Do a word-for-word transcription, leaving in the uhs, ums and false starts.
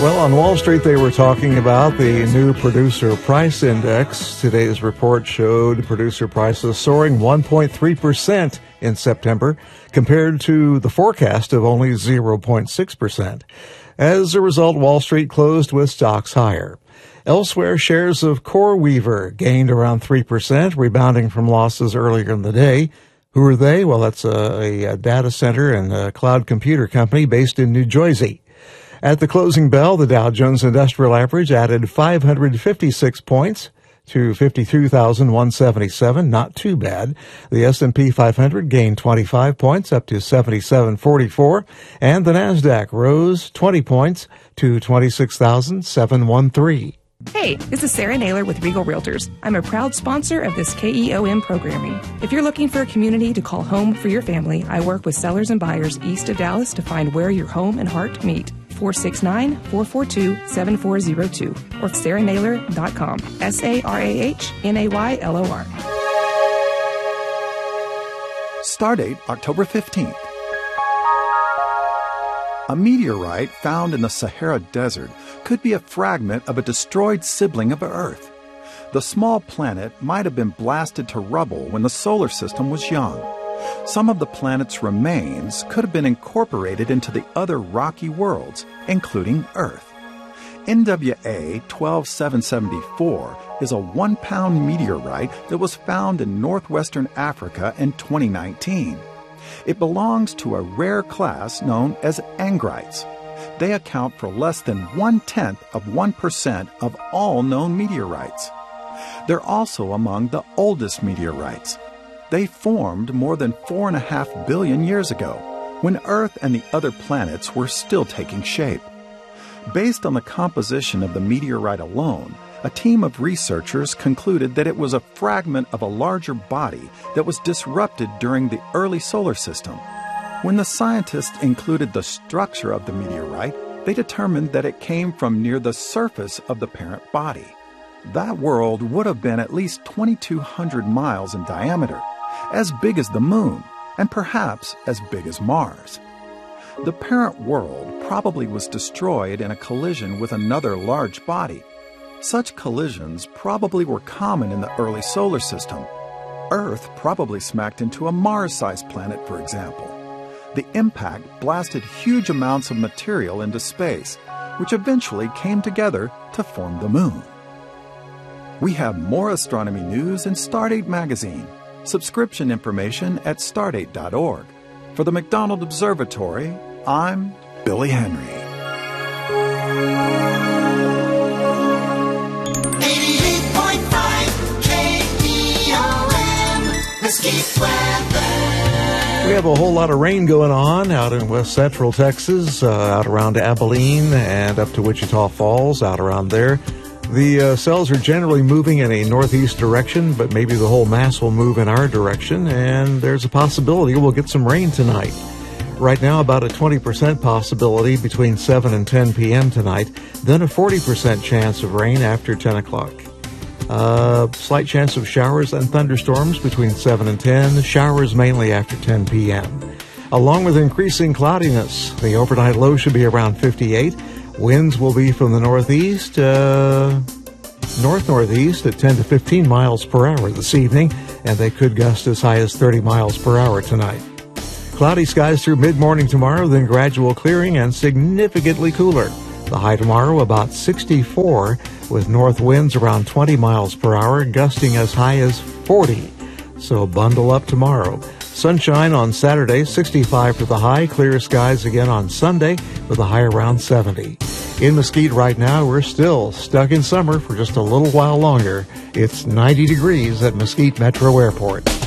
Well, on Wall Street, they were talking about the new Producer Price Index. Today's report showed producer prices soaring one point three percent in September, compared to the forecast of only zero point six percent. As a result, Wall Street closed with stocks higher. Elsewhere, shares of CoreWeaver gained around three percent, rebounding from losses earlier in the day. Who are they? Well, that's a, a data center and a cloud computer company based in New Jersey. At the closing bell, the Dow Jones Industrial Average added five hundred fifty-six points to fifty-two thousand one hundred seventy-seven. Not too bad. The S and P five hundred gained twenty-five points up to seventy-seven forty-four, and the Nasdaq rose twenty points to twenty-six thousand seven hundred thirteen. Hey, this is Sarah Naylor with Regal Realtors. I'm a proud sponsor of this K E O M programming. If you're looking for a community to call home for your family, I work with sellers and buyers east of Dallas to find where your home and heart meet. four six nine, four four two, seven four zero two or sarah naylor dot com. S A R A H N A Y L O R. Stardate October fifteenth. A meteorite found in the Sahara Desert could be a fragment of a destroyed sibling of Earth. The small planet might have been blasted to rubble when the solar system was young. Some of the planet's remains could have been incorporated into the other rocky worlds, including Earth. N W A twelve seven seventy-four is a one-pound meteorite that was found in northwestern Africa in twenty nineteen. It belongs to a rare class known as angrites. They account for less than one-tenth of one percent of all known meteorites. They're also among the oldest meteorites. They formed more than four and a half billion years ago, when Earth and the other planets were still taking shape. Based on the composition of the meteorite alone, a team of researchers concluded that it was a fragment of a larger body that was disrupted during the early solar system. When the scientists included the structure of the meteorite, they determined that it came from near the surface of the parent body. That world would have been at least twenty-two hundred miles in diameter, as big as the Moon, and perhaps as big as Mars. The parent world probably was destroyed in a collision with another large body. Such collisions probably were common in the early solar system. Earth probably smacked into a Mars-sized planet, for example. The impact blasted huge amounts of material into space, which eventually came together to form the Moon. We have more astronomy news in Stardate magazine. Subscription information at stardate dot org. For the McDonald Observatory, I'm Billy Henry. eighty-eight point five K E O M, Mesquite weather. We have a whole lot of rain going on out in west central Texas, uh, out around Abilene and up to Wichita Falls, out around there. The uh, cells are generally moving in a northeast direction, but maybe the whole mass will move in our direction, and there's a possibility we'll get some rain tonight. Right now, about a twenty percent possibility between seven and ten p.m. tonight, then a forty percent chance of rain after ten o'clock. Uh, slight chance of showers and thunderstorms between seven and ten, showers mainly after ten p.m. Along with increasing cloudiness, the overnight low should be around fifty-eight. Winds will be from the northeast, uh, north-northeast at ten to fifteen miles per hour this evening, and they could gust as high as thirty miles per hour tonight. Cloudy skies through mid-morning tomorrow, then gradual clearing and significantly cooler. The high tomorrow about sixty-four, with north winds around twenty miles per hour, gusting as high as forty. So bundle up tomorrow. Sunshine on Saturday, sixty-five for the high. Clear skies again on Sunday with a high around seventy. In Mesquite right now, we're still stuck in summer for just a little while longer. It's ninety degrees at Mesquite Metro Airport.